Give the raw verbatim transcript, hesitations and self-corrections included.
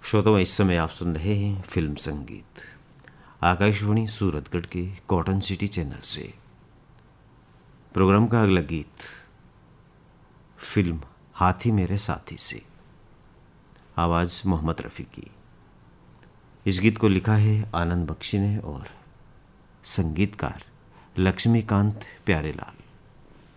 श्रोताओं, इस समय आप सुन रहे हैं फिल्म संगीत आकाशवाणी सूरतगढ़ के कॉटन सिटी चैनल से। प्रोग्राम का अगला गीत फिल्म हाथी मेरे साथी से, आवाज मोहम्मद रफ़ी की। इस गीत को लिखा है आनंद बख्शी ने और संगीतकार लक्ष्मीकांत प्यारेलाल।